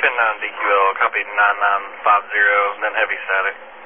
pin 9 DQL, copy 9950, then heavy static.